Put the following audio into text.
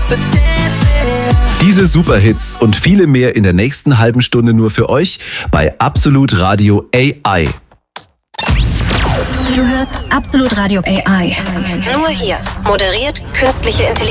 Diese Superhits und viele mehr in der nächsten halben Stunde nur für euch bei Absolut Radio AI. Du hörst Absolut Radio AI. Nur hier. Moderiert künstliche Intelligenz.